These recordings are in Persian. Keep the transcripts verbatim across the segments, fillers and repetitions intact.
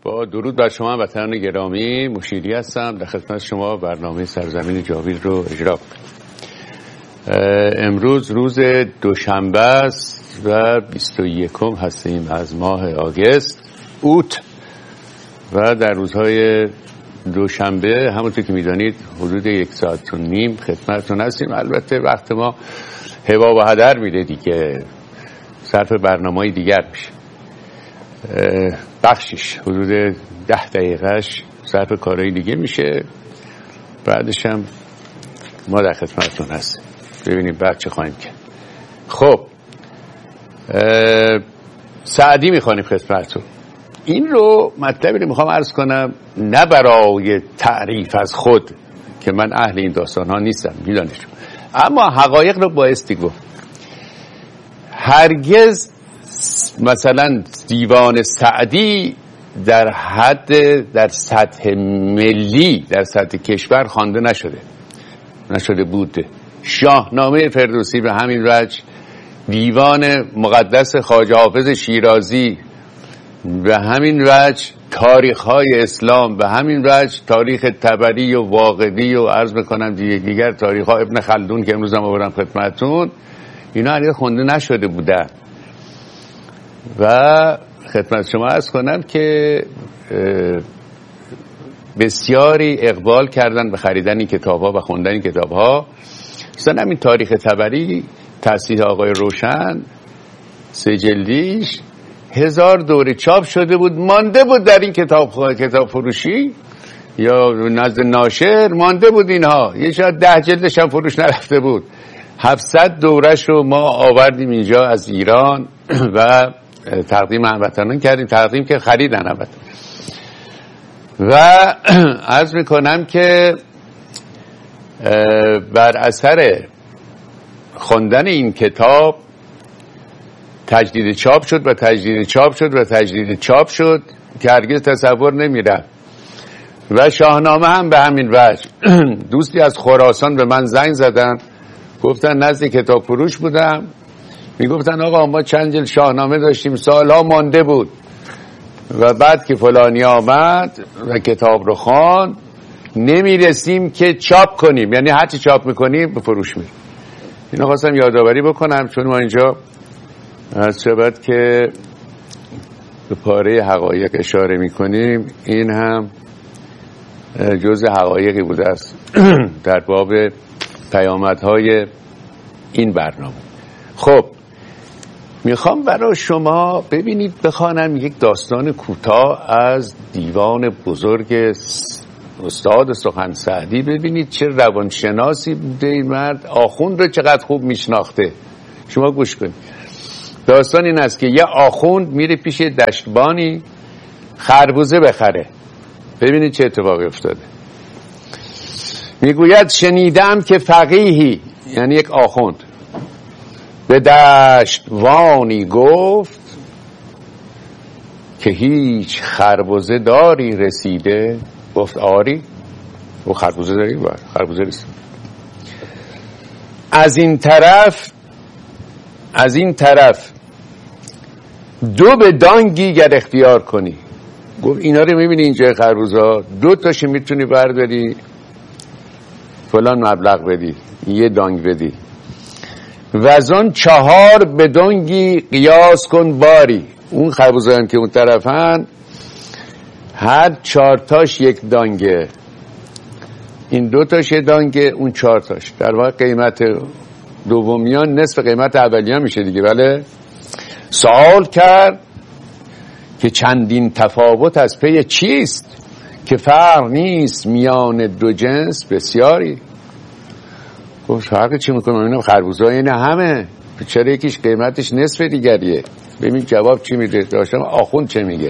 با درود بر شما وطنان گرامی، مشیری هستم در خدمت شما. برنامه سرزمین جاوید رو اجرا کنم. امروز روز دوشنبه است و بیست و یکم هستیم از ماه آگست اوت و در روزهای دوشنبه همونطور که میدانید حدود یک ساعت و نیم خدمتتون هستیم. البته وقت ما هوا و هدر میده دیگه، صرف برنامه‌های دیگر میشه. بخشش حدود ده دقیقهش صرف کارهای دیگه میشه، بعدش هم ما در خدمتتون هستیم. ببینیم بعد چه خواهیم کرد. خب سعدی میخوانیم خدمتتون. این رو مطلبی رو میخوام عرض کنم نه برای تعریف از خود که من اهل این داستان ها نیستم، میدانید، اما حقایق رو بایستی گفت. هرگز مثلا دیوان سعدی در حد در سطح ملی در سطح کشور خوانده نشده نشده بوده. شاهنامه فردوسی به همین وجه، دیوان مقدس خواجه حافظ شیرازی به همین وجه، تاریخ‌های اسلام به همین وجه، تاریخ طبری و واقدی و عرض میکنم دیگه دیگر تاریخ‌ها ابن خلدون که امروز هم آوردم خدمتتون، اینا هرگز خونده نشده بودن. و خدمت شما عرض کنم که بسیاری اقبال کردن به خریدن این کتاب‌ها و خوندن این کتاب‌ها. مثلا همین تاریخ طبری تأسیس آقای روشن سه جلدیش هزار دوره چاپ شده بود، مانده بود در این کتاب کتاب فروشی یا نزد ناشر، مانده بود اینها. یه شاید ده جلدش هم فروش نرفته بود. هفتصد دورش رو ما آوردیم اینجا از ایران و تقدیم هموطنان کردیم. تقدیم که خریدن البته. و عرض میکنم که بر اثر خوندن این کتاب تجدید چاپ شد و تجدید چاپ شد و تجدید چاپ شد که هرگز تصور نمیرفت. و شاهنامه هم به همین وجه. دوستی از خراسان به من زنگ زدن، گفتن نزد کتاب فروش بودم، میگفتن آقا ما چند جلد شاهنامه داشتیم سالها مانده بود و بعد که فلانی آمد و کتاب رو خواند نمیرسیم که چاپ کنیم، یعنی هرچی چاپ میکنیم به فروش میریم. اینو خواستم یادآوری بکنم چون ما اینجا از شبت که به پاره حقایق اشاره میکنیم، این هم جزء حقایقی بوده است در باب پیامدهای این برنامه. خب میخوام برای شما ببینید بخوانم یک داستان کوتاه از دیوان بزرگ استاد سخن سعدی. ببینید چه روانشناسی بوده این مرد، آخوند رو چقدر خوب میشناخته. شما گوش کنید. داستان این است که یه آخوند میره پیش دشتبانی خربوزه بخره. ببینید چه اتفاقی افتاده. میگوید شنیدم که فقیهی، یعنی یک آخوند، به دشتوانی گفت که هیچ خربوزه داری رسیده؟ گفت آری. و خربوزه داری؟ باید خربوزه رسید. از این طرف از این طرف دو به دانگی گر اختیار کنی. گفت اینا رو میبینی اینجا خربوزه، دو تاشو میتونی برداری فلان مبلغ بدی، یه دانگ بدی، و از اون چهار به دانگی قیاس کن باری. اون خربوزه هم که اون طرفن هر چهار تاش یک دانگه، این دو تاش دانگه، اون چهار تاش. در واقع قیمت دومیان نصف قیمت اولیان میشه دیگه. بله. سوال کرد که چندین تفاوت از پی چیست که فرق نیست میان دو جنس بسیاری. گفت فرق چی میکنه؟ اینم خربوزه این همه، چرا یکیش قیمتش نصف دیگریه؟ ببین جواب چی میده. داشتم آخوند چه میگه.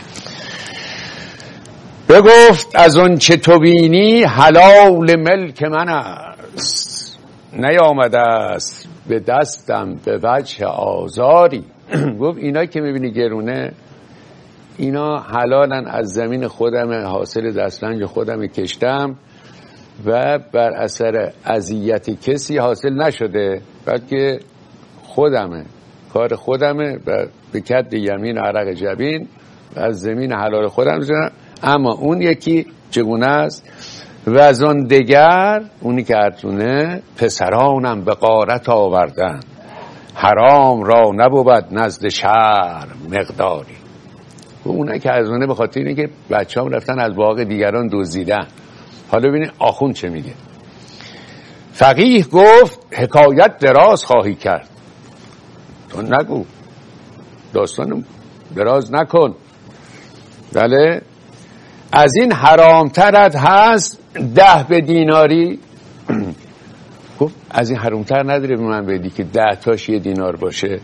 بگفت از اون چه تو بینی حلال ملک من است، نیامده است به دستم به وجه آزاری. گفت اینا که میبینی گرونه، اینا حلالن، از زمین خودم، حاصل دسترنج خودم کشتم و بر اثر اذیت کسی حاصل نشده، بلکه خودمه، کار خودمه و به کد یمین عرق جبین از زمین حلال خودم میزنم. اما اون یکی چگونه است؟ و از آن دگر، اونی که ارزونه، پسرانم به غارت آوردن، حرام را نبود نزد شهر مقداری. و اونه که ارزونه به خاطر اینه که بچه هم رفتن از باغ دیگران دزدیدن. حالا ببینید آخوند چه میگه. فقیه گفت حکایت دراز خواهی کرد. تو نگو، داستان دراز نکن. بله، از این حرامترت هست ده به دیناری. گفت از این حرامتر نداره به من بدی که ده تاش یه دینار باشه.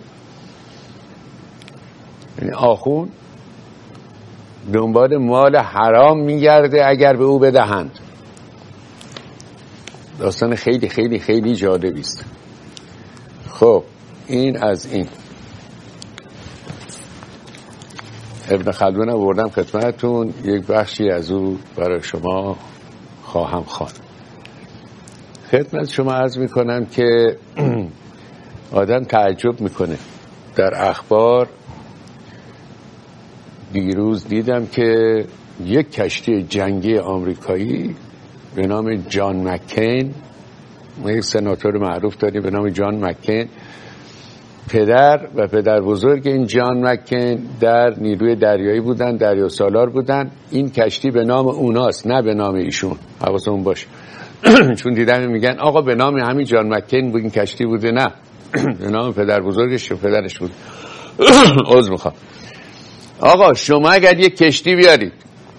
یعنی آخون دنبال مال حرام میگرده اگر به او بدهند. داستان خیلی خیلی خیلی جالبی است. خب این از این. ابن خلدون آوردم خدمتتون، یک بخشی از او برای شما خواهم خواند. خدمت شما عرض میکنم که آدم تعجب میکنه. در اخبار دیروز دیدم که یک کشتی جنگی آمریکایی به نام جان مکین، ما یک سناتور معروف داریم به نام جان مکین، پدر و پدر بزرگ این جان مکین در نیروی دریایی بودن، دریا سالار بودن. این کشتی به نام اوناست نه به نام ایشون، حواستون باشه. چون دیدم میگن آقا به نام همین جان مکین بود این کشتی بوده، نه به نام پدر بزرگش و پدرش بود. عذر میخوام. آقا شما اگر یک کشتی بیارید،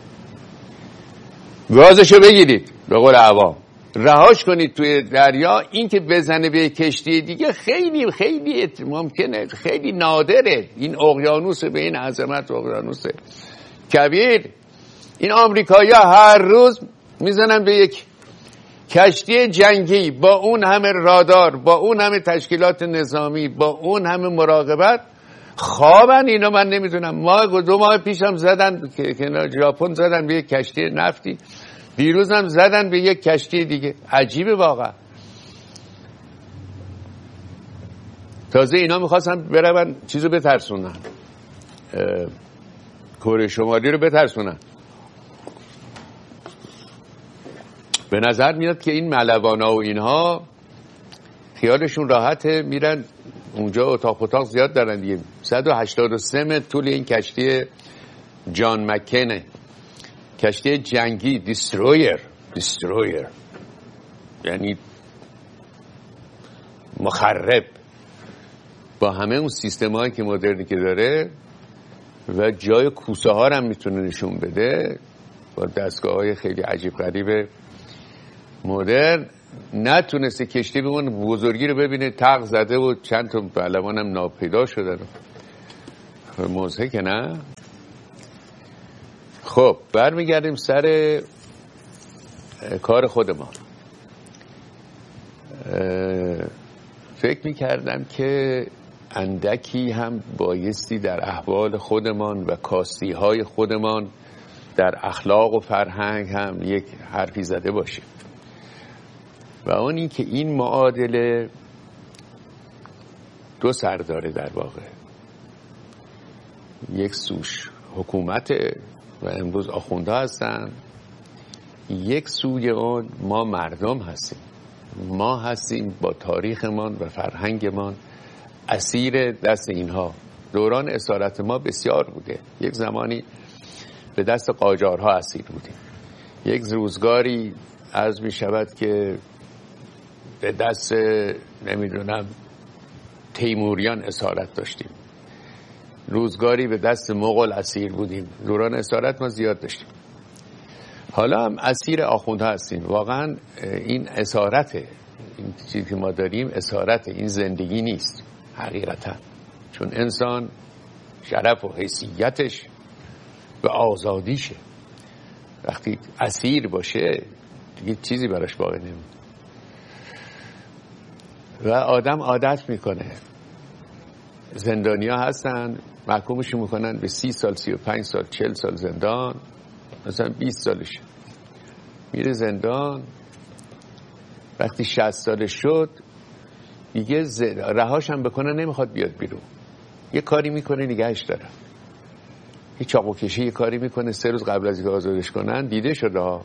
گازشو بگیرید، به قول عوام رهاش کنید توی دریا، این که بزنه به کشتی دیگه خیلی خیلی ممکنه، خیلی نادره. این اقیانوس به این عظمت، اقیانوس کبیر. این آمریکایی‌ها هر روز میزنن به یک کشتی جنگی با اون همه رادار، با اون همه تشکیلات نظامی، با اون همه مراقبت. خوابن اینا، من نمیدونم. ما دو ماه پیش هم زدن که کنار ژاپن زدن به یک کشتی نفتی، دیروز هم زدن به یک کشتی دیگه. عجیبه واقعا. تازه اینا میخواستن برون چیزو بترسونن، کره شمالی رو بترسونن. به نظر میاد که این ملوانا و اینها خیالشون راحته، میرن اونجا اتاق اتاق زیاد دارن دیگه. صد و هشتاد و سه متر طول این کشتی جان مکینه، کشتی جنگی، دیسترویر. دیسترویر یعنی مخرب، با همه اون سیستم هایی که مدرنی که داره و جای کوسه ها هم میتونه نشون بده، با دستگاه های خیلی عجیب غریب مدرن. نتونسته کشتی به اون بزرگی رو ببینه، تق زده و چند تا پهلوان هم ناپیدا شده. مضحکه نه؟ خب برمیگردیم سر کار خود ما. فکر میکردم که اندکی هم بایستی در احوال خودمان و کاستی های خودمان در اخلاق و فرهنگ هم یک حرفی زده باشیم، و اون این که این معادله دو سر داره در واقع. یک سوش حکومت و امروز آخونده هستن، یک سوی اون ما مردم هستیم. ما هستیم با تاریخمان و فرهنگمان اسیر دست اینها. دوران اسارت ما بسیار بوده. یک زمانی به دست قاجارها اسیر بودیم. یک روزگاری عرض می شود که به دست نمیدونم تیموریان اسارت داشتیم. روزگاری به دست مغول اسیر بودیم. دوران اسارت ما زیاد داشتیم. حالا هم اسیر آخوندها هستیم. واقعا این اسارته، این چیزی که ما داریم اسارته، این زندگی نیست حقیقتا. چون انسان شرف و حیثیتش و آزادیشه. وقتی اسیر باشه دیگه چیزی براش باقی نمیمونه و آدم عادت میکنه. زندانیا هستن محکومش میکنن به سی سال، سی و پنج سال، چل سال زندان. مثلا بیست سالشه میره زندان، وقتی شصت سالش شد دیگه ز... رهاش هم بکنه نمیخواد بیاد بیرون. یه کاری میکنه نگهش داره. این چاقو کشی یه کاری میکنه سه روز قبل از اینکه آزادش کنن دیده شده ها.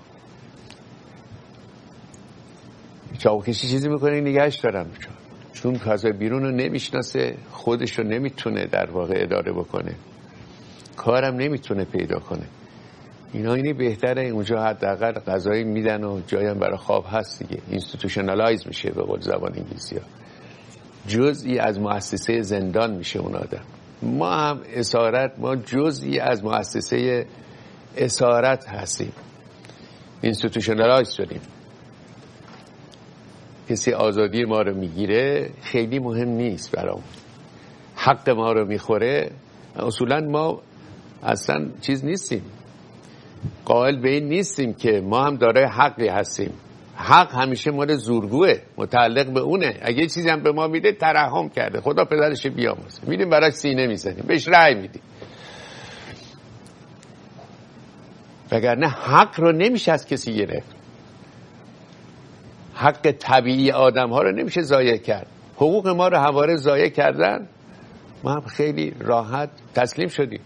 چاقو کشی چیزی میکنه نگهش دارم، چون کاسه بیرون رو نمیشناسه، خودش رو نمیتونه در واقع اداره بکنه، کارم نمیتونه پیدا کنه. اینا اینی بهتره اونجا حداقل غذایی میدن و جایی هم برای خواب هست دیگه، اینستیتوشنالایز میشه به قول زبان انگلیسی ها، جزئی از مؤسسه زندان میشه اون آدم. ما هم اسارت، ما جزئی از مؤسسه اسارت هستیم، اینستیتوشنالایز شدیم. کسی آزادی ما رو میگیره خیلی مهم نیست برام، حق ما رو میخوره اصولا ما اصلا چیز نیستیم، قائل به این نیستیم که ما هم دارای حقی هستیم. حق همیشه مال زورگوه، متعلق به اونه. اگه چیزی هم به ما میده ترحم کرده، خدا پدرش بیامرزه، میریم براش سینه میزنیم، بهش رأی میدیم. وگرنه حق رو نمیشه از کسی گرفت، حق طبیعی آدم ها رو نمیشه ضایع کرد. حقوق ما رو همواره ضایع کردن، ما هم خیلی راحت تسلیم شدیم.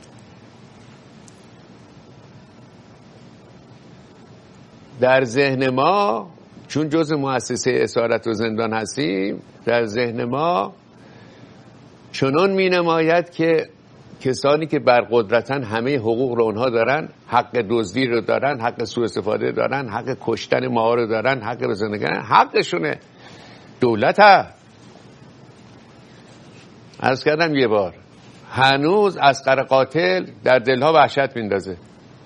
در ذهن ما چون جز مؤسسه اسارت و زندان هستیم، در ذهن ما چنان می نماید که کسانی که برقدرتن همه حقوق رو اونها دارن، حق دزدی رو دارن، حق سوء استفاده دارن، حق کشتن ما رو دارن، حق به زندگی حقشونه. دولت ها عرض کردم یه بار، هنوز اصغر قاتل در دلها وحشت میندازه.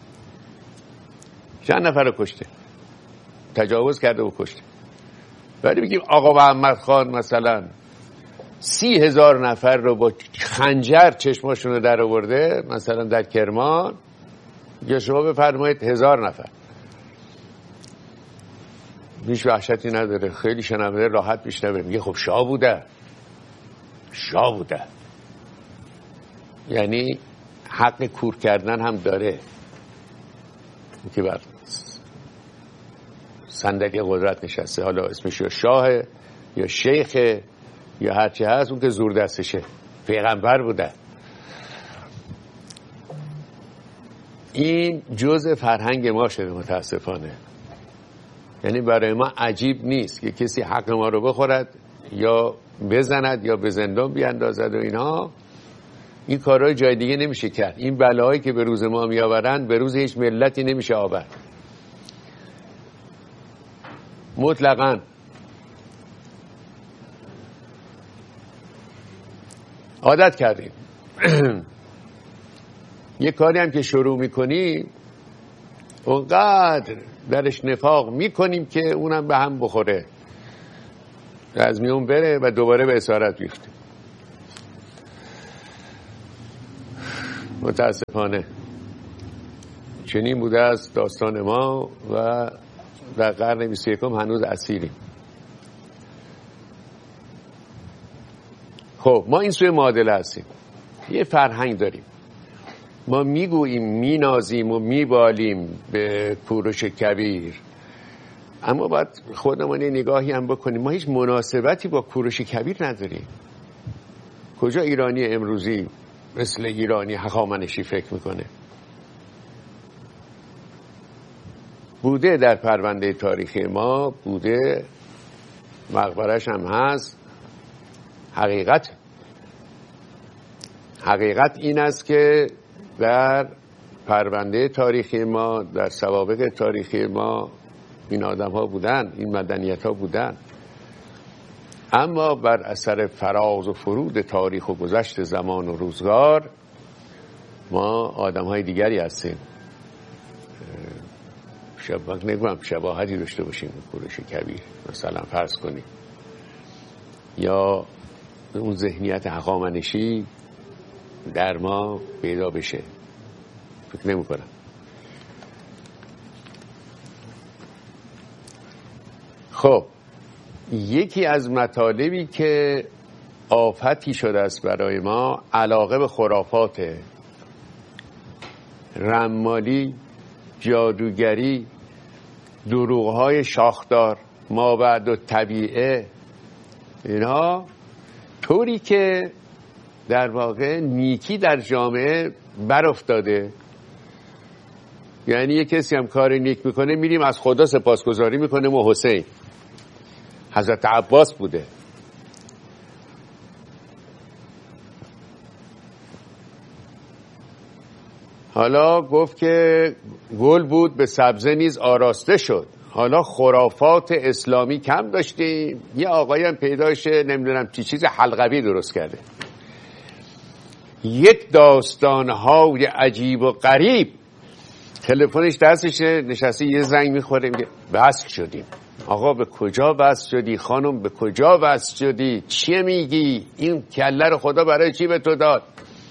چند نفر رو کشته، تجاوز کرده و کشته. ولی بگیم آقا محمد خان مثلا سی هزار نفر رو با خنجر چشماشون رو در آورده مثلا در کرمان، یا شما بفرمایید هزار نفر، هیچ وحشتی نداره، خیلی شنونده راحت میشنوه، میگه خب شاه بوده، شاه بوده، یعنی حق کور کردن هم داره که بر صندلی قدرت نشسته، حالا اسمش یا شاه یا شیخ یا هرچی هست، اون که زور دستشه، پیغمبر بوده. این جزء فرهنگ ما شده متاسفانه. یعنی برای ما عجیب نیست که کسی حق ما رو بخورد یا بزند یا به زندان بیاندازد و اینها. این کارهای جای دیگه نمیشه کرد. این بلاهایی که به روز ما میآورند به روز هیچ ملتی نمیشه آورد مطلقاً. عادت کردیم یه کاری هم که شروع میکنیم اونقدر درش نفاق میکنیم که اونم به هم بخوره، از میون بره و دوباره به اسارت بیفتیم. متاسفانه چنین بوده است داستان ما و در قرن بیست و یکم هنوز اسیریم. خب ما این سوی معادله هستیم، یه فرهنگ داریم، ما میگوییم مینازیم و میبالیم به کوروش کبیر، اما باید خودمون یه نگاهی هم بکنیم، ما هیچ مناسبتی با کوروش کبیر نداریم. کجا ایرانی امروزی مثل ایرانی هخامنشی فکر میکنه؟ بوده در پرونده تاریخی ما، بوده، مقبرش هم هست. حقیقت حقیقت این است که در پرونده تاریخی ما، در سوابق تاریخی ما این آدم ها بودن، این مدنیت ها بودن، اما بر اثر فراز و فرود تاریخ و گذشت زمان و روزگار ما آدم های دیگری هستیم. شباهت نگویم شباهتی داشته باشیم کوروش کبیر مثلا فرض کنیم، یا اون ذهنیت هخامنشی در ما پیدا بشه، فکر نمی کنم. خب یکی از مطالبی که آفتی شده است برای ما علاقه به خرافات، رمالی، جادوگری، دروغ‌های شاخدار، مابعد و طبیعه، اینها طوری که در واقع نیکی در جامعه بر افتاده. یعنی یه کسی هم کار نیک میکنه میریم از خدا سپاسگزاری میکنیم و حسین حضرت عباس بوده. حالا گفت که گل بود به سبزه نیز آراسته شد. حالا خرافات اسلامی کم داشتیم، یه آقایی هم پیدا شه نمیدونم چی چیز حلقوی درست کرده، یک داستانهای عجیب و غریب. تلفنش دستشه، نشسته یه زنگ میخوره میگه وصل شدیم. آقا به کجا وصل شدی؟ خانم به کجا وصل شدی؟ چیه میگی؟ این کله رو خدا برای چی به تو داد؟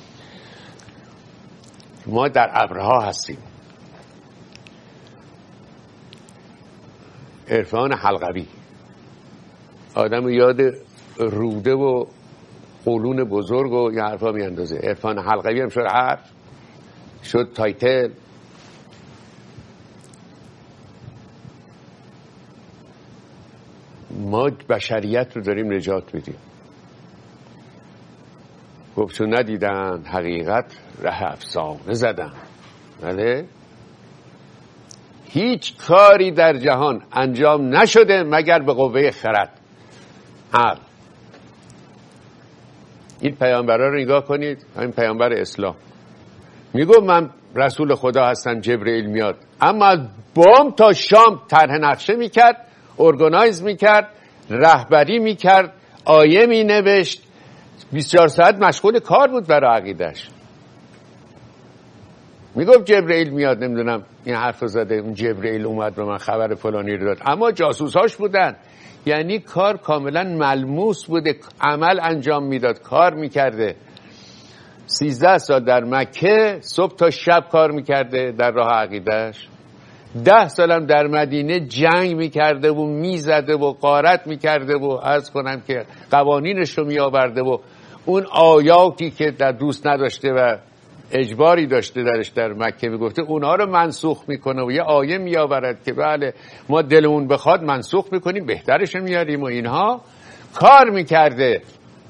ما در ابرها هستیم. عرفان حلقوی آدم یاد روده و قولون بزرگ و یه حرفا میاندازه. عرفان حلقوی هم شد حرف، شد تایتل. ما بشریت رو داریم نجات میدیم. گفت چون ندیدن حقیقت ره افسانه زدن. بله، هیچ کاری در جهان انجام نشده مگر به قوه خرد، عقل. این پیامبرا رو نگاه کنید. این پیامبر اسلام میگو من رسول خدا هستم، جبرئیل میاد، اما از بام تا شام طرح نقشه میکرد، ارگانایز میکرد، رهبری میکرد، آیه مینوشت، بیست و چهار ساعت مشغول کار بود برای عقیدش. میگفت جبرئیل میاد، نمیدونم این حرف زده، اون جبرئیل اومد به من خبر فلانی رو داد، اما جاسوساش بودن. یعنی کار کاملا ملموس بوده، عمل انجام میداد، کار میکرده. سیزده سال در مکه صبح تا شب کار میکرده در راه عقیدش. ده سالم در مدینه جنگ میکرده و میزده و غارت میکرده و عرض کنم که قوانینش رو میآورده و اون آیاتی که در دوست نداشته و اجباری داشته درش در مکه میگفته اونها رو منسوخ میکنه و یه آیه میآورد که بله ما دلمون بخواد منسوخ میکنیم، بهترش میاریم و اینها. کار میکرده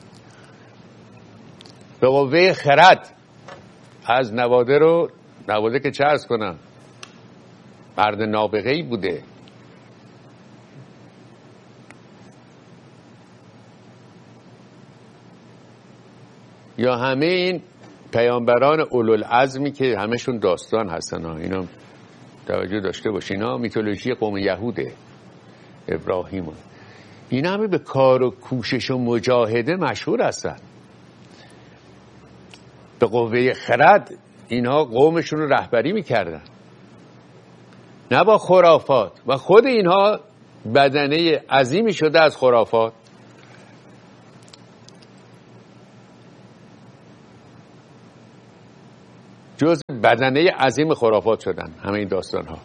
به قوه خرد. از نواده رو، نواده که چه عرض کنم، مرد نابغه‌ای بوده. یا همه این پیامبران اولوالعزمی که همشون داستان هستن ها، اینا توجه داشته باشین، اینا میتولوژی قوم یهوده. ابراهیم ها. اینا همه به کار و کوشش و مجاهده مشهور هستن. به قوه خرد اینها قومشون رو رهبری میکردن، نه با خرافات. و خود اینها بدنه عظیمی شده از خرافات. جز بدنه عظیم خرافات شدن همه این داستان ها.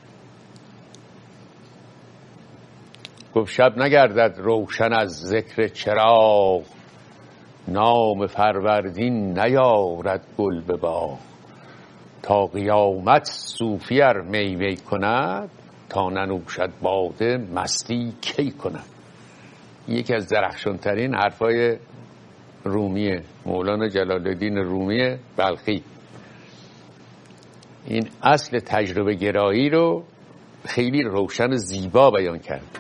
گفت شب نگردد روشن از ذکر چراغ، نام فروردین نیارد گل به باغ. تا قیامت صوفی ار می می کند، تا ننوشد باده مستی کی کند. یکی از درخشانترین حرفای رومیه، مولانا جلال الدین رومی بلخی. این اصل تجربه گرایی رو خیلی روشن و زیبا بیان کرد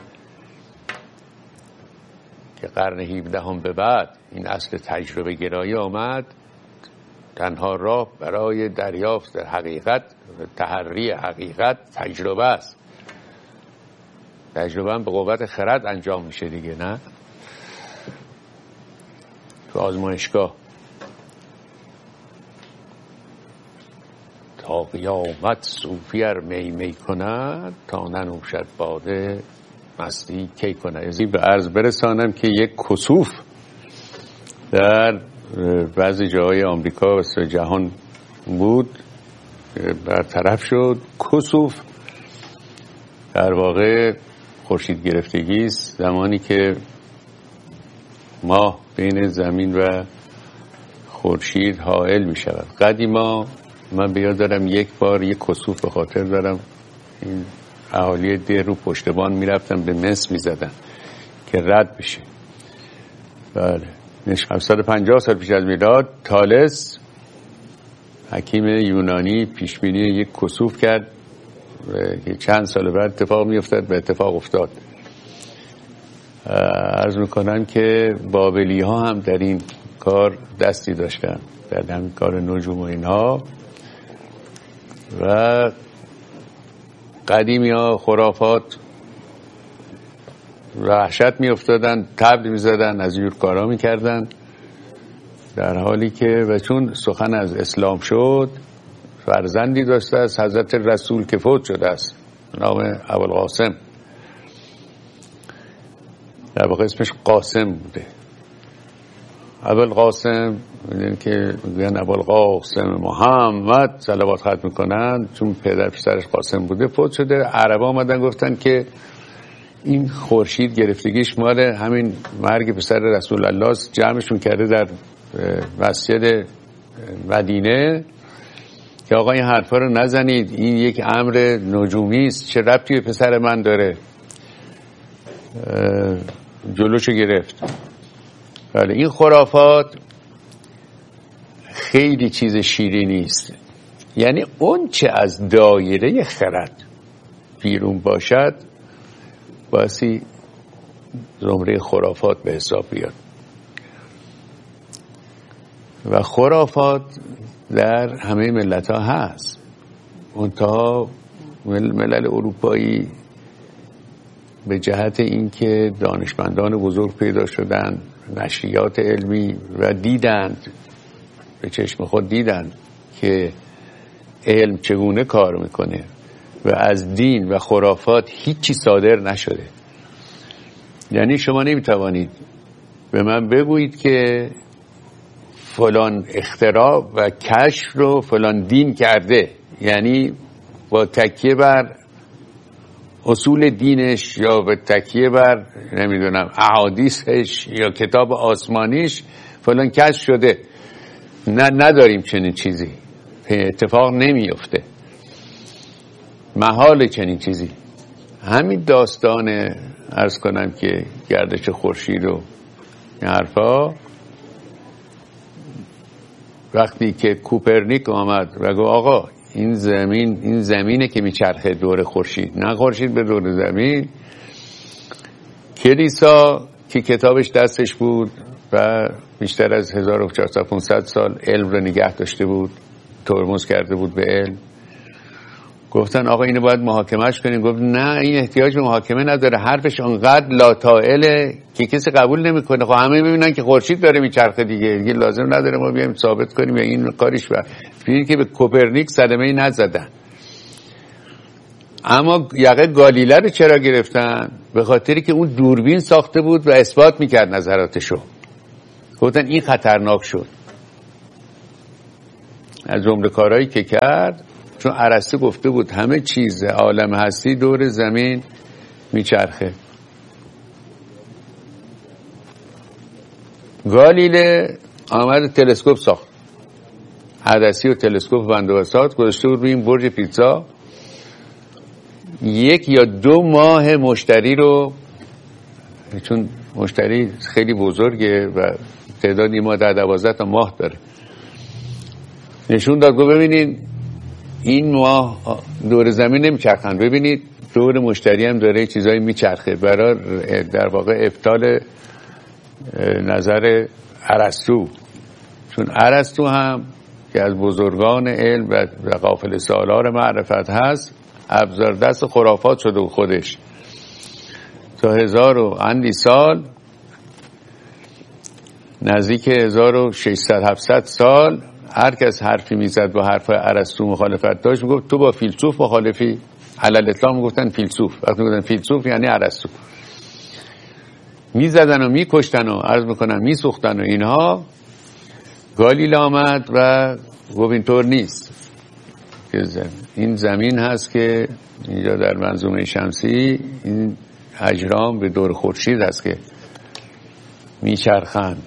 که قرن هفدهم به بعد این اصل تجربه گرایی آمد. تنها راه برای دریافت حقیقت و تحری حقیقت تجربه است. تجربه هم به قوت خرد انجام میشه دیگه، نه تو آزمایشگاه. تا قیامت صوفی ار می می کند، تا ننوشد باده مستی کی کند. ازی به عرض برسانم که یک کسوف در بعضی جاهای آمریکا و جهان بود، برطرف شد. کسوف در واقع خورشید گرفتگی است، زمانی که ماه بین زمین و خورشید حائل می شود. قدیما من بیاد دارم یک بار یک کسوف به خاطر دارم، این اهالی ده رو پشتبان می رفتن به مس می زدن که رد بشه. بله هفتصد و پنجاه سال پیش از میلاد تالس حکیم یونانی پیشبینی یک کسوف کرد که چند سال بعد اتفاق میافتاد و اتفاق افتاد. عرض میکنم که بابلی ها هم در این کار دستی داشتن، در همین کار نجوم و اینها. و قدیمی ها خرافات وحشت می افتادن، طبل می زدن، از جور کارا می کردن، در حالی که و چون سخن از اسلام شد فرزندی داشته از حضرت رسول که فوت شده است، نام ابوالقاسم، در واقع اسمش قاسم بوده. ابوالقاسم میدونید که میگن ابوالقاسم محمد صلوات ختم میکنن، چون پدر پسرش قاسم بوده فوت شده. عربا آمدن گفتن که این خورشید گرفتگیش مال همین مرگ پسر رسول الله است، جمعشون کرده در مسجد مدینه که آقا این حرفا رو نزنید، این یک امر نجومی است، چه ربطی به پسر من داره. جلوشو گرفت. بله این خرافات خیلی چیز شیرینی است، یعنی اون چه از دایره خرد بیرون باشد باسی زمره خرافات به حساب بیاد. و خرافات در همه ملت ها هست، منتها ملل اروپایی به جهت اینکه دانشمندان بزرگ پیدا شدند، نشریات علمی و دیدند، به چشم خود دیدند که علم چگونه کار میکنه و از دین و خرافات هیچی صادر نشده. یعنی شما نمیتوانید به من بگویید که فلان اختراع و کشف رو فلان دین کرده، یعنی با تکیه بر اصول دینش یا به تکیه بر نمیدونم احادیثش یا کتاب آسمانیش فلان کشف شده. نه، نداریم چنین چیزی، اتفاق نمیفته، محال چنین چیزی. همین داستان عرض کنم که گردش خورشید و این حرفا، وقتی که کوپرنیک آمد و گفت آقا این زمین این زمینه که میچرخه دور خورشید، نه خورشید به دور زمین، کلیسا که کتابش دستش بود و بیشتر از هزار و چهارصد پانصد سال علم رو نگه داشته بود، ترمز کرده بود به علم، گفتن آقا اینو باید محاکمهش کنیم. گفت نه، این احتیاج به محاکمه نداره، حرفش انقدر لاتائله که کسی قبول نمیکنه. خب همه ببینن که خورشید داره میچرخه دیگه، دیگه لازم نداره ما بیایم ثابت کنیم یا این کاریش بر این که به کوپرنیک صدمه‌ای نزدن. اما یقه گالیله رو چرا گرفتن؟ به خاطری که اون دوربین ساخته بود و اثبات میکرد نظراتشو. گفتن این خطرناک شد. از جمله کارهایی که کرد، چون ارسطو گفته بود همه چیز عالم هستی دور زمین میچرخه. گالیله آمد تلسکوپ ساخت، عدسی و تلسکوپ بندوبسات گذاشته بود روی این برج پیتزا. یک یا دو ماه مشتری رو، چون مشتری خیلی بزرگه و تعدادی ما در دوازده تا ماه داره، نشون داد. گفت ببینید این ماه دور زمین نمیچرخن، ببینید دور مشتری هم داره چیزایی میچرخه، برای در واقع ابطال نظر ارسطو. چون ارسطو هم که از بزرگان علم و قافله سالار معرفت هست، ابزار دست خرافات شده و خودش تا هزار و اندی سال، نزدیک هزار و ششصد هفتصد سال، هر کس حرفی میزد با حرف ارسطو مخالفت داشت، میگفت تو با فیلسوف مخالفی. علل اطلاق میگفتن فیلسوف، وقتی میگفتن فیلسوف یعنی ارسطو. میزدن و میکشتن و عرض میکنن میسوختن و اینها. گالیله آمد و گفت اینطور نیست، این زمین هست که اینجا در منظومه شمسی این اجرام به دور خورشید هست که میچرخن.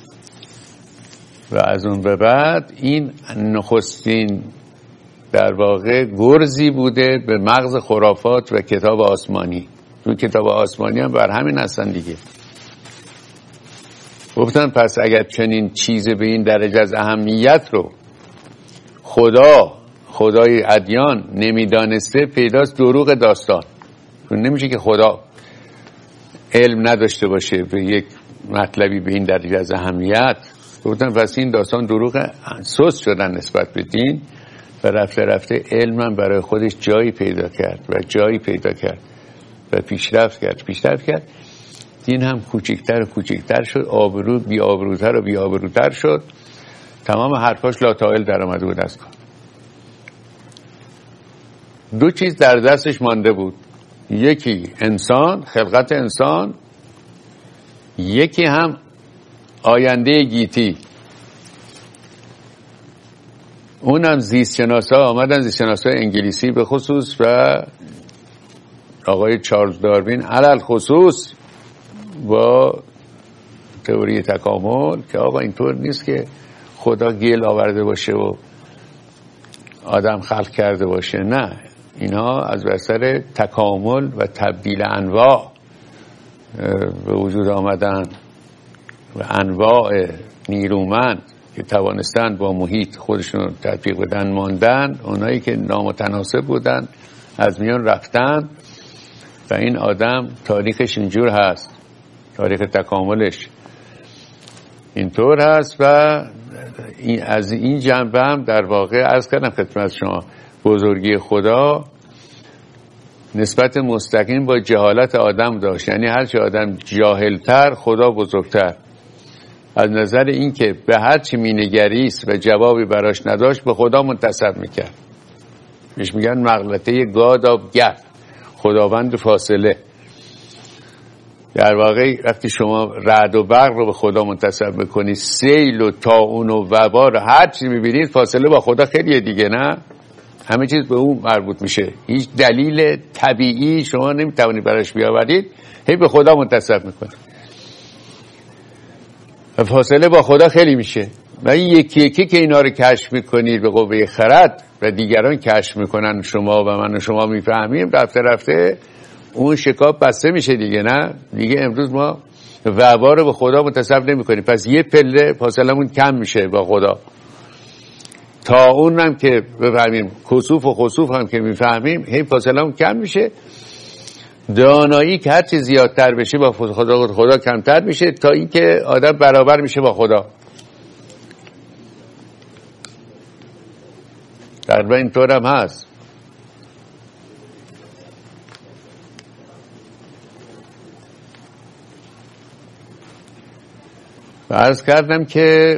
و از اون به بعد این نخستین در واقع گرزی بوده به مغز خرافات و کتاب آسمانی. تو کتاب آسمانی هم بر همین هستن دیگه. گفتن پس اگر چنین چیز به این درجه از اهمیت رو خدا خدای ادیان نمیدانسته، پیداست دروغ داستان. نمیشه که خدا علم نداشته باشه به یک مطلبی به این درجه از اهمیت. گفتن پس این داستان دروغ. سوس شدن نسبت به دین و رفته رفته علم برای خودش جایی پیدا کرد و جایی پیدا کرد و پیشرفت کرد پیشرفت کرد دین هم کوچکتر و کوچکتر شد، آبرو بی آبروتر و بی آبروتر شد. تمام حرفاش لاتائل در آمده بود از کار. دو چیز در دستش مانده بود، یکی انسان، خلقت انسان، یکی هم آینده گیتی. اونم زیست شناسا آمدن، زیست شناسا انگلیسی به خصوص و آقای چارلز داروین علل خصوص با تئوری تکامل که آقا اینطور نیست که خدا گل آورده باشه و آدم خلق کرده باشه. نه، اینا از بستر تکامل و تبدیل انواع به وجود آمدن و انواع نیرومند که توانستن با محیط خودشون تطبیق بدن ماندن، اونایی که نامتناسب بودن از میان رفتن و این آدم تاریخش اینجور هست، تاریخ تکاملش اینطور هست. و این از این جنبه هم در واقع عرض کردم خدمت شما بزرگی خدا نسبت مستقیم با جهالت آدم داشت، یعنی هرچی آدم جاهلتر خدا بزرگتر. از نظر این که به هر چی مینگریست و جوابی براش نداشت به خدا منتسب میکرد. میش میگن مغلطه گاد آب گپ، خداوند فاصله. در واقع وقتی شما رعد و برق رو به خدا منتسب میکنید، سیل و طاعون و وبا رو هر چی میبینید فاصله با خدا خیلیه دیگه، نه؟ همه چیز به اون مربوط میشه. هیچ دلیل طبیعی شما نمیتوانید براش بیاورید، هی به خدا منتسب میکنید و فاصله با خدا خیلی میشه. و این یکی یکی که اینا رو کشف میکنید به قوه خرد و دیگران کشف میکنن، شما و من و شما میفهمیم، رفته رفته اون شکاف بسته میشه دیگه. نه دیگه امروز ما وبا رو به خدا منتسب نمی کنیم، پس یه پله فاصلمون کم میشه با خدا. تا اون هم که بفهمیم، کسوف و خسوف هم که میفهمیم، هی فاصلمون کم میشه. دانایی که هرچی زیادتر بشه با خدا خدا کمتر میشه، تا اینکه آدم برابر میشه با خدا. در واقع اینطور هم هست. و عرض کردم که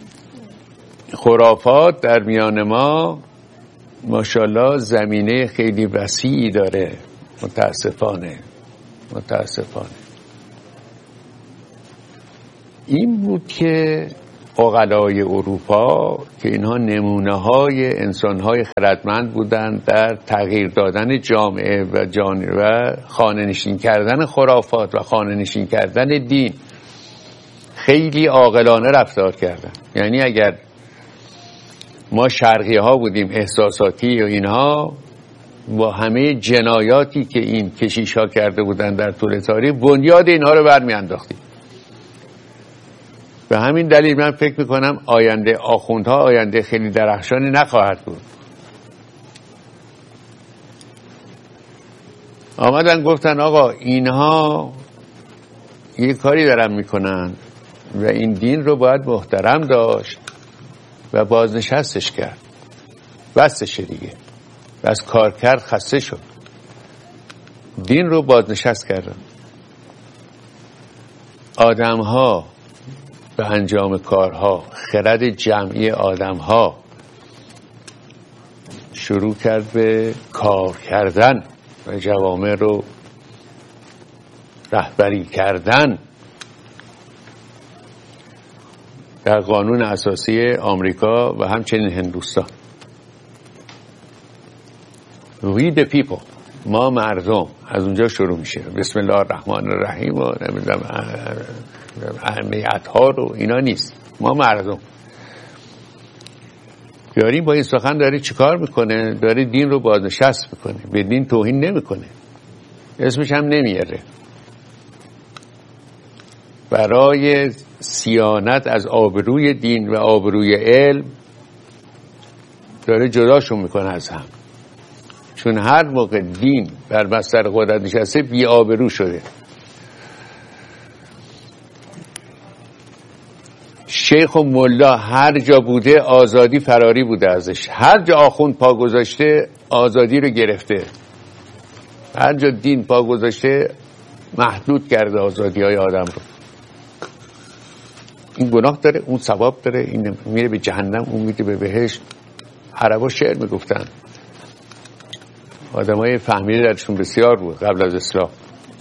خرافات در میان ما ماشاءالله زمینه خیلی وسیعی داره. متاسفانه متاسفانه این بود که عقلای اروپا که اینها نمونه های انسان های خردمند بودند در تغییر دادن جامعه و جان و خانه نشین کردن خرافات و خانه نشین کردن دین، خیلی عاقلانه رفتار کردن. یعنی اگر ما شرقی ها بودیم احساساتی و اینها، با همه جنایاتی که این کشیش ها کرده بودن در طول تاریخ بنیاد اینها رو برمی انداختیم. به همین دلیل من فکر میکنم آینده آخوندها آینده خیلی درخشانی نخواهد بود. آمدن گفتن آقا اینها یه کاری دارن میکنن و این دین رو باید محترم داشت و بازنشستش کرد، بستشه دیگه، بس کار کرد خسته شد، دین رو بازنشست کردن. آدم ها به انجام کارها، خرد جمعی آدم ها شروع کرد به کار کردن و جوامع رو رهبری کردن. در قانون اساسی آمریکا و همچنین هندوستان We the people، ما مردم، از اونجا شروع میشه. بسم الله الرحمن الرحیم و نمیدونم اهمیت ها رو اینا نیست، ما مردم. یاری با این سخن داره چیکار میکنه؟ داره دین رو بازنشست میکنه، به دین توهین نمیکنه، اسمش هم نمیاره. برای صیانت از آبروی دین و آبروی علم داره جداشون میکنه از هم، چون هر موقع دین بر بستر قدرت نشسته بی آبرو شده. شیخ و ملا هر جا بوده آزادی فراری بوده ازش، هر جا آخوند پا گذاشته آزادی رو گرفته، هر جا دین پا گذاشته محدود کرده آزادی های آدم رو. این گناه داره، اون ثواب داره، این میره به جهنم، اون میره به بهشت. عربا شعر میگفتن، آدم های فهمیده درشون بسیار بود قبل از اسلام،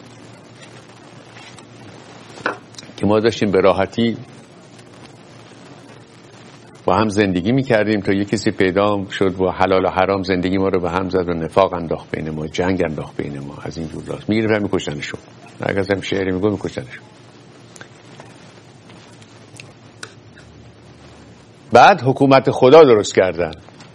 که ما داشتیم به راحتی با هم زندگی میکردیم تا یه کسی پیدا شد و حلال و حرام زندگی ما رو به هم زد و نفاق انداخت بین ما، جنگ انداخت بین ما. از این جور راست میگرفتن میکشتنشون، اگر هم شعری میگو میکشتنشون. بعد حکومت خدا درست کردن.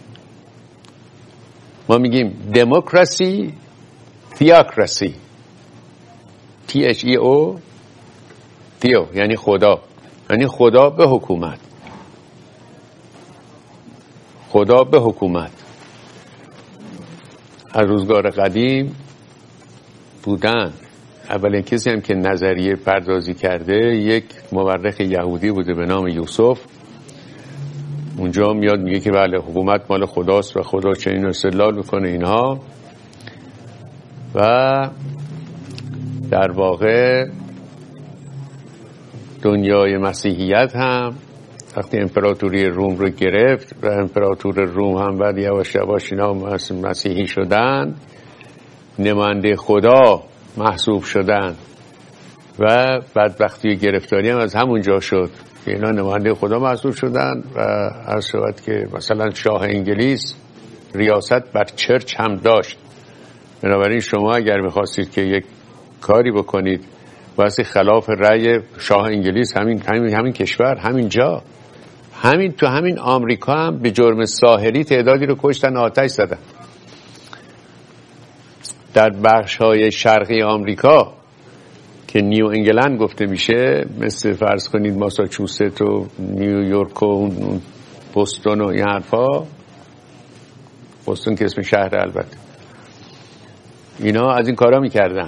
ما میگیم دموکراسی، تیاکراسی، تی اچ ای او، تیو یعنی خدا، یعنی خدا به حکومت، خدا به حکومت. از روزگار قدیم بودن. اولین کسی هم که نظریه پردازی کرده یک مورخ یهودی بوده به نام یوسف. اونجا میاد میگه که بله حکومت مال خداست و خدا چنین استدلال میکنه اینها. و در واقع دنیای مسیحیت هم وقتی امپراتوری روم رو گرفت و امپراتور روم هم بعد یواش یواش اینا مسیحی شدن، نماینده خدا محسوب شدن و بدبختی گرفتاری هم از همونجا شد که اینا نماینده خدا محسوب شدن. و عرض شود که مثلا شاه انگلیس ریاست بر چرچ هم داشت. بنابراین شما اگر میخواستید که یک کاری بکنید واسه خلاف رأی شاه انگلیس، همین همین همین کشور، همین جا، همین تو همین آمریکا هم به جرم ساحری تعدادی رو کشتن، آتش زدن. در بخش‌های شرقی آمریکا که نیو انگلند گفته میشه، مثل فرض کنید ماساچوست و نیویورک و بوستون و این حرفا، بوستون که اسم شهر البته، اینا از این کارا میکردن.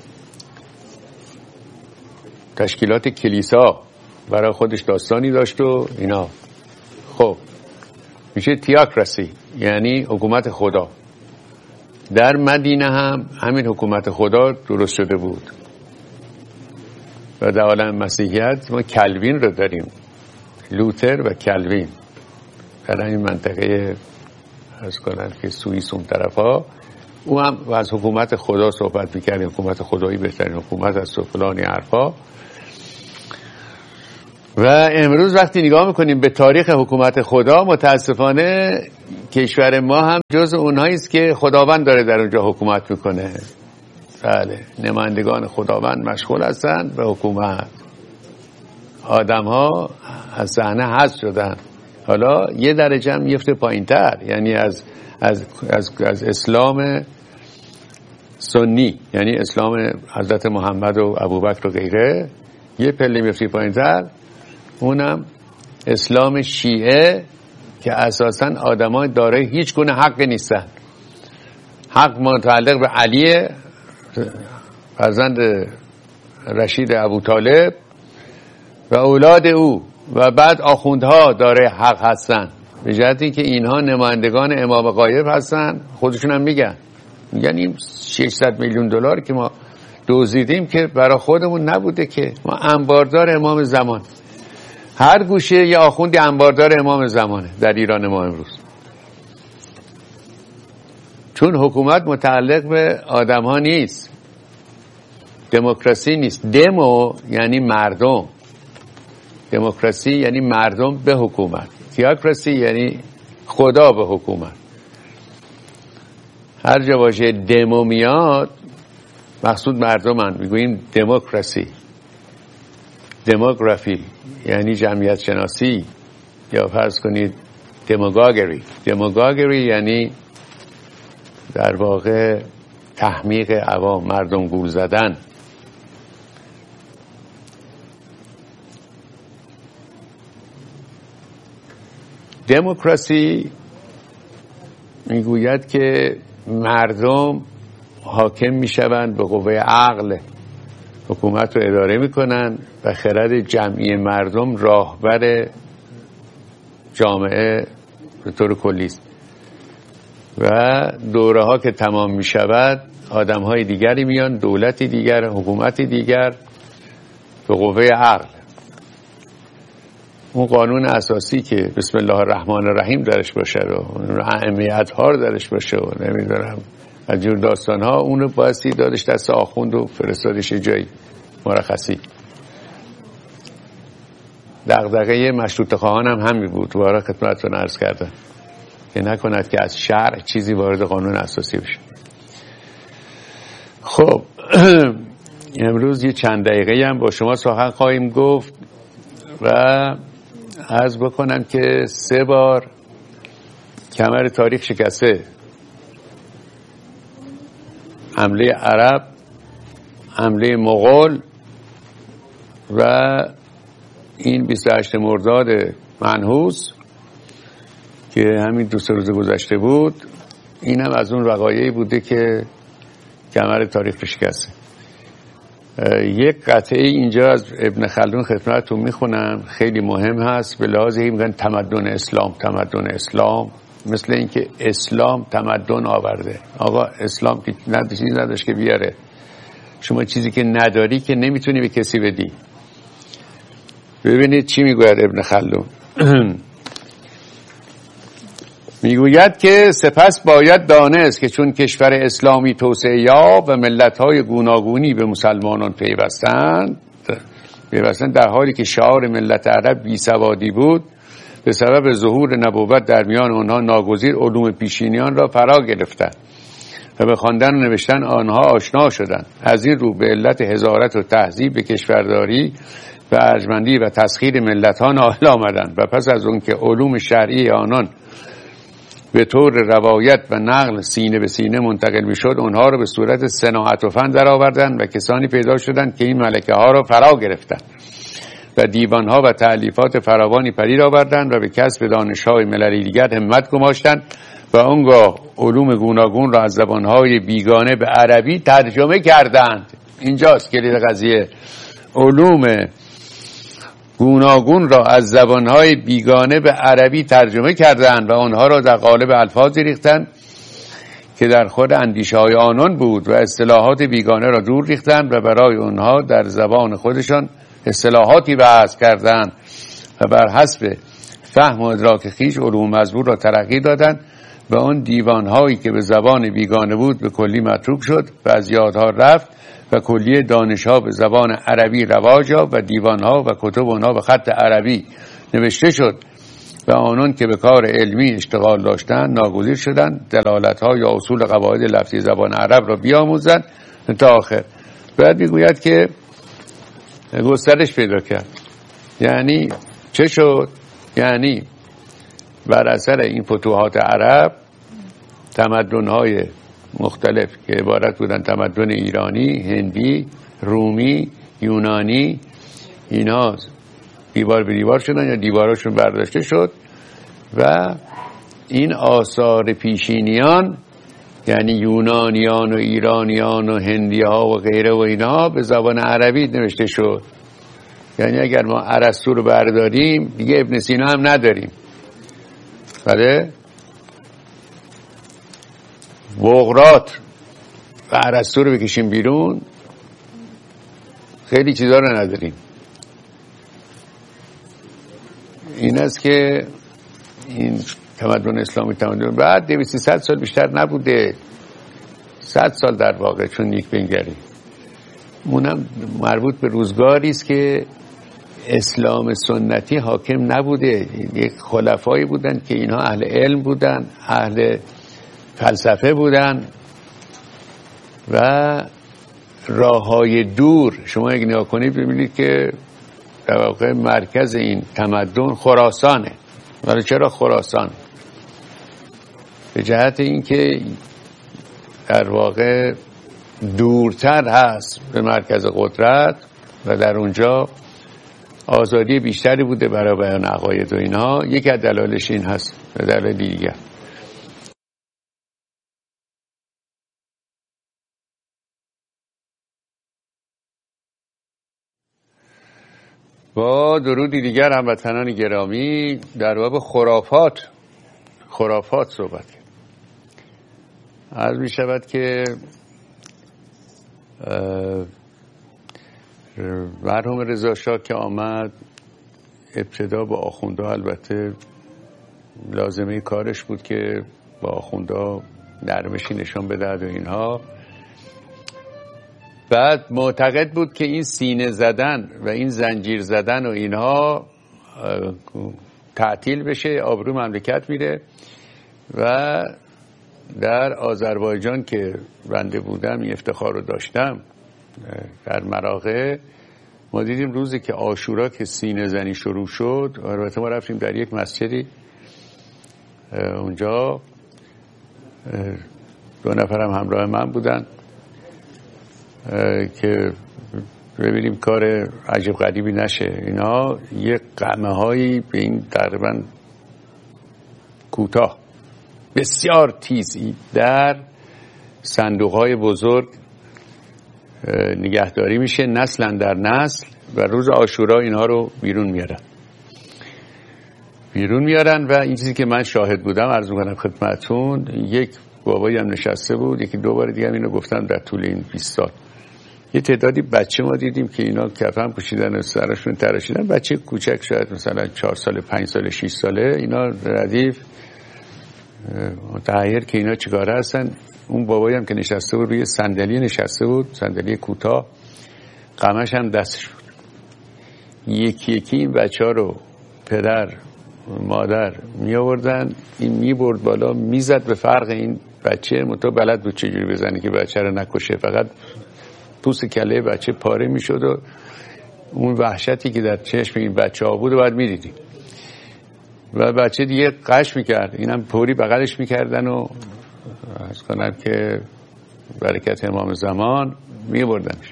تشکیلات کلیسا برای خودش داستانی داشت و اینا. خب میشه تیاکراسی یعنی حکومت خدا. در مدینه هم همین حکومت خدا درست شده بود. و در عالم مسیحیت ما کلوین رو داریم، لوتر و کلوین. در این منطقه از کنند که سوئیس اون طرفا، او هم از حکومت خدا صحبت میکرد، حکومت خدایی بهترین حکومت از فلانی حرفا. و امروز وقتی نگاه میکنیم به تاریخ حکومت خدا، متاسفانه کشور ما هم جز اونهایی است که خداوند داره در اونجا حکومت میکنه. بله، نمایندگان خداوند مشغول هستن به حکومت. آدم ها از صحنه حذف شدن. حالا یه درجه هم میفته پایین‌تر، یعنی از از از از اسلام سنی، یعنی اسلام حضرت محمد و ابوبکر و غیره، یه پله میفته پایین‌تر، اونم اسلام شیعه که اساساً آدمای دارای هیچ گونه حق نیستن. حق متعلق به علی فرزند رشید ابوطالب و اولاد او و بعد آخوندها داره حق هستن، به جهتی که اینها نمایندگان امام غایب هستن. خودشون هم میگن میگن این ششصد میلیون دلار که ما دزدیدیم که برای خودمون نبوده، که ما انباردار امام زمان. هر گوشه یه آخوندی انباردار امام زمانه در ایران ما امروز، چون حکومت متعلق به آدم ها نیست، دموکراسی نیست. دمو یعنی مردم، دموکراسی یعنی مردم به حکومت، تیاکراسی یعنی خدا به حکومت. هر جا باشه دمو میاد مقصود مردمن، میگوییم دموکراسی. دموگرافی یعنی جمعیت شناسی، یا فرض کنید دموگاگری. دموگاگری یعنی در واقع تحمیق عوام، مردم گول زدن. دموکراسی میگوید که مردم حاکم میشوند، به قوه عقل حکومت رو اداره میکنن و خرد جمعی مردم راهبر جامعه به طور کلی است و دوره ها که تمام میشود آدم های دیگری میان، دولتی دیگر، حکومتی دیگر به قوه عقل. اون قانون اساسی که بسم الله الرحمن الرحیم درش باشه و اهمیت ها درش باشه و نمیدونم از جور داستان ها، اونو بایستی دادش دست آخوند و فرستادش جایی مرخصی. دغدغه مشروطه خواهان هم همین بود، وارد خدمتتون عرض کردم که نکند که از شرع چیزی وارد قانون اساسی بشه. خب امروز یه چند دقیقه هم با شما سخن خواهیم گفت و عرض بکنم که سه بار کمر تاریخ شکسته. حمله عرب، حمله مغول و این بیست و هشتم مرداد منحوس که همین دو سه روز گذشته بود. این هم از اون وقایعی بوده که کمر تاریخ شکسته. یک قطعه اینجا از ابن خلدون خدمتتون میخونم، خیلی مهم هست. به لحاظ این میگن تمدن اسلام، تمدن اسلام مثل اینکه اسلام تمدن آورده. آقا اسلام که چیزی نداشت که بیاره. شما چیزی که نداری که نمیتونی به کسی بدی. ببینید چی میگوید ابن خلدون. میگوید که سپس باید دانست که چون کشور اسلامی توسعه یافت و ملت‌های گوناگونی به مسلمانان پیوستند پیوستند در حالی که شعار ملت عرب بیسوادی بود، به سبب ظهور نبوت در میان آنها ناگزیر علوم پیشینیان را فرا گرفتند و به خواندن و نوشتن آنها آشنا شدند. از این رو به علت حضارت و تهذیب به کشورداری و ارجمندی و تسخیر ملت‌ها نائل آمدند و پس از اون که علوم شرعی آنان به طور روایت و نقل سینه به سینه منتقل میشد، اونها رو به صورت صناعت و فن در آوردند و کسانی پیدا شدند که این ملکه ها را فرا گرفتند و دیوان ها و تألیفات فراوانی پدید آوردند و به کسب دانش های مللی دیگر همت گماشتند و آنگاه علوم گوناگون را از زبان های بیگانه به عربی ترجمه کردند. اینجاست کلید قضیه. علوم گوناگون را از زبانهای بیگانه به عربی ترجمه کردند و آنها را در قالب الفاظی ریختند که در خود اندیشه های آنان بود و اصطلاحات بیگانه را دور ریختند و برای آنها در زبان خودشان اصطلاحاتی وضع کردند و بر حسب فهم و ادراک خویش علوم مزبور را ترقی دادند و آن دیوانهایی که به زبان بیگانه بود به کلی متروک شد و از یادها رفت و کلیه دانش‌ها به زبان عربی رواج یافت و دیوان‌ها و کتب آنها به خط عربی نوشته شد و آنان که به کار علمی اشتغال داشتند ناگزیر شدند دلالت‌ها یا اصول قواعد لفظی زبان عرب را بیاموزند تا آخر. بعد میگوید که گسترش پیدا کرد. یعنی چه شد؟ یعنی بر اثر این فتوحات عرب تمدن‌های مختلف که عبارت بودن تمدن ایرانی، هندی، رومی، یونانی، اینا دیوار به دیوار شدن یا دیواراشون برداشته شد و این آثار پیشینیان یعنی یونانیان و ایرانیان و هندی ها و غیره و اینا به زبان عربی نوشته شد. یعنی اگر ما ارسطو رو برداریم دیگه ابن سینا هم نداریم. بله؟ بغرات و ارسطو رو بکشیم بیرون خیلی چیزا رو نداریم. این است که این تمدن اسلامی تمدن بعد دویست صد سال بیشتر نبوده، صد سال در واقع، چون یک بنگری اونم مربوط به روزگاری است که اسلام سنتی حاکم نبوده. یک خلفایی بودن که اینها اهل علم بودن، اهل فلسفه بودن و راههای دور. شما اگه نگاه کنید ببینید که در واقع مرکز این تمدن خراسانه. ولی چرا خراسان؟ به جهت اینکه در واقع دورتر هست به مرکز قدرت و در اونجا آزادی بیشتری بوده برای بیان عقاید و اینها. یکی از دلایلش این هست و دلیل دیگر. با درودی دیگر هموطنان گرامی، در باب خرافات خرافات صحبت کرد. عرض می شود که مرحوم رضا شاه که آمد، ابتدا با آخوندها البته لازمه کارش بود که با آخوندها نرمشی نشان بدهد و اینها. بعد معتقد بود که این سینه زدن و این زنجیر زدن و اینها تعطیل بشه، آبرو مملکت میره. و در آذربایجان که بنده بودم این افتخار رو داشتم، در مراغه ما دیدیم روزی که عاشورا که سینه زنی شروع شد، البته ما رفتیم در یک مسجدی، اونجا دو نفرم همراه من بودن که ببینیم کار عجب غریبی نشه. اینا یک قمه هایی به این تقریبا کوتاه بسیار تیزی در صندوق های بزرگ نگهداری میشه، نسل در نسل، و روز عاشورا اینها رو بیرون میارن بیرون میارن و این چیزی که من شاهد بودم عرض میکنم خدمتون، یک بابایی هم نشسته بود، یکی دو بار دیگه هم اینو گفتم در طول این بیست سال. یه تعدادی بچه ما دیدیم که اینا کفن پوشیدن و سرشون تراشیدن، بچه کوچک شاید مثلا چهار ساله، پنج ساله، شش ساله، اینا ردیف متحیر که اینا چیکاره هستن. اون بابایی هم که نشسته بود روی صندلی نشسته بود، صندلی کوتاه، قمش هم دستش بود. یکی یکی این بچه ها رو پدر مادر می آوردن، این می برد بالا، می زد به فرق این بچه، مطمئن بلد بود چجوری بزنه که بچه رو نکشه، فقط پوست کله بچه پاره می شد و اون وحشتی که در چشم این بچه ها بود و بعد می دیدیم. و بچه دیگه قش می کرد، اینم پوری بغلش می کردن و از کنم که برکت امام زمان می بردنش.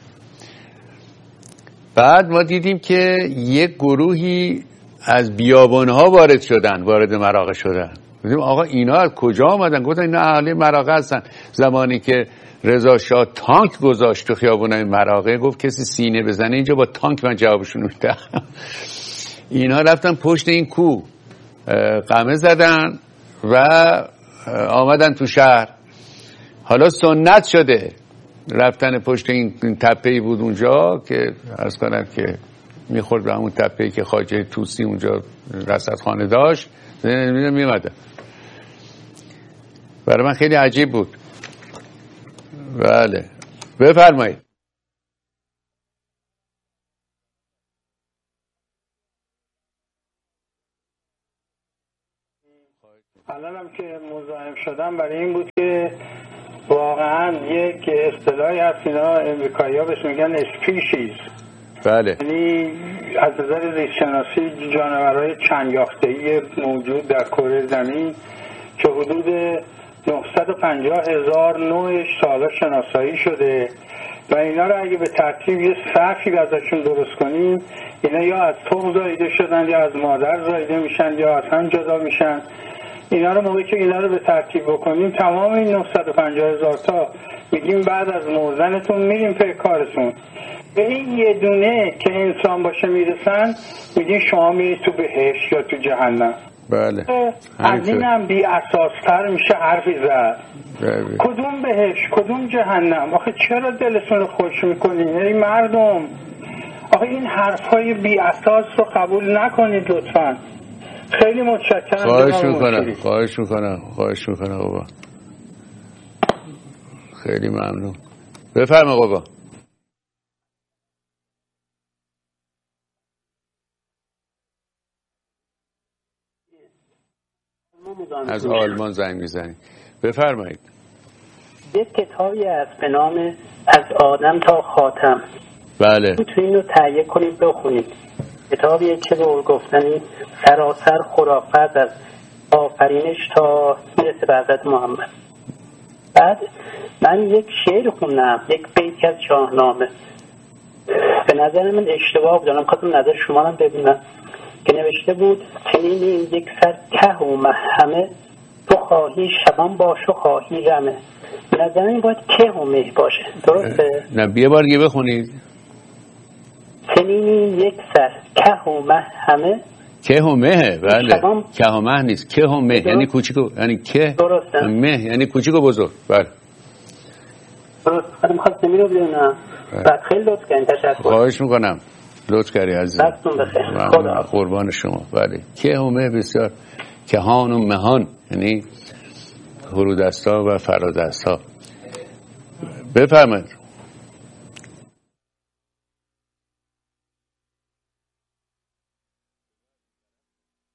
بعد ما دیدیم که یک گروهی از بیابانها وارد شدن، وارد مراغه شدن. دیدیم آقا اینا از کجا آمدن؟ گفتن اینا اهل مراغه هستن. زمانی که رضا شاه تانک گذاشت تو خیابونای مراغه، گفت کسی سینه بزنه اینجا با تانک من جوابشون میدم. اینا رفتن پشت این کوه قمه زدن و آمدن تو شهر. حالا سنت شده رفتن پشت این تپه‌ای بود اونجا که عرض کنم که میخورد به همون تپه‌ای که خواجه طوسی اونجا رصدخانه داشت، میمدن. برای من خیلی عجیب بود. بله بفرمایید. الانم که مزاحم شدم برای این بود که واقعا یک اصطلاحی هست اینا امریکایی‌ها بهش میگن اسپیشیز. بله. یعنی از نظر زیست‌شناسی جانورهای چند یافته‌ای موجود در کره زمین که حدود نهصد و پنجاه هزار نوعش سالا شناسایی شده و اینا رو اگه به ترتیب یه صفی ازشون درست کنیم، اینا یا از تخم زایده شدن یا از مادر زایده میشن یا از هم جدا میشن. اینا رو موقعی که اینا رو به ترتیب بکنیم، تمام این نهصد و پنجاه هزار تا میگیم بعد از مردنتون میریم پی کارتون. به این یه دونه که انسان باشه میرسن، میگیم شما میرید تو بهشت یا تو جهنم. بله. از این هم بی اساستر میشه حرفی زد. بله. کدوم بهشت کدوم جهنم؟ آخه چرا دلتون رو خوش میکنید ای مردم؟ آخه این حرفای بی اساس رو قبول نکنید لطفاً. خیلی متشکرم. خواهش میکنم خواهش میکنم خواهش میکنم بابا، خیلی ممنون. بفرما بابا. از آلمان زنگ میزنید. بفرمایید. یک کتابی از به نام از آدم تا خاتم. بله. میتونید رو تهیه کنید بخونید. کتابیه که به گفتنی سراسر خرافات از آفرینش تا میرسه به حضرت محمد. بعد من یک شعر خوندم، یک بیت از شاهنامه به به نظر من اشتباه بود. الان خواستم نظر شما هم ببینم که نوشته بود چنین این یک سر که و محمه، تو خواهی شبان باش و خواهی رمه. به نظر این باید که و مه باشه، درسته؟ نه بیه بار دیگه بخونید. چنین این یک سر که و محمه، که و مه. بله شبان... که و مه نیست، که و مه یعنی کوچیک و یعنی که درسته. مه یعنی کوچیک و بزرگ. بله درست. خودم خواستم این رو بدونم. بعد خیلی لطف کردین، تشکر. خواهش میکنم، لطف کردی عزیزم. دستون بخیر. خدا قربان شما. بله که و مه بسیار کهان و مهان یعنی فرودستا و فرادستا. بفرمایید.